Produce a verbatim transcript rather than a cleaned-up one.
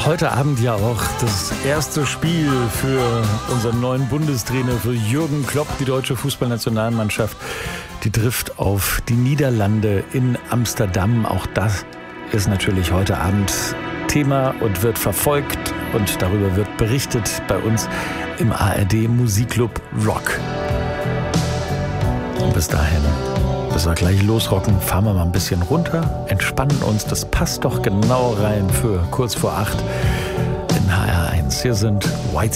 Heute Abend ja auch das erste Spiel für unseren neuen Bundestrainer, für Jürgen Klopp. Die deutsche Fußballnationalmannschaft, die trifft auf die Niederlande in Amsterdam. Auch das ist natürlich heute Abend Thema und wird verfolgt. Und darüber wird berichtet bei uns im A R D Musikclub Rock. Und bis dahin, bis wir gleich losrocken, fahren wir mal ein bisschen runter, entspannen uns. Das passt doch genau rein für kurz vor acht in H R eins. Hier sind White